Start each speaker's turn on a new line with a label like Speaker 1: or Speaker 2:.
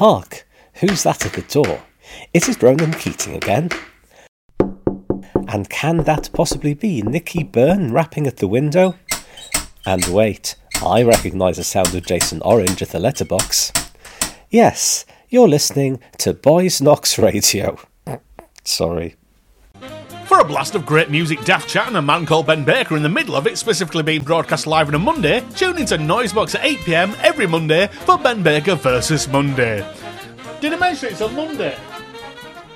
Speaker 1: Hark! Who's that at the door? Is it Ronan Keating again? And can that possibly be Nicky Byrne rapping at the window? And wait, I recognise the sound of Jason Orange at the letterbox. Yes, you're listening to Boys Knox Radio. Sorry.
Speaker 2: For a blast of great music, daft chat and a man called Ben Baker in the middle of it, specifically being broadcast live on a Monday, tune into Noisebox at 8pm every Monday for Ben Baker vs Monday. Did I mention it's on Monday?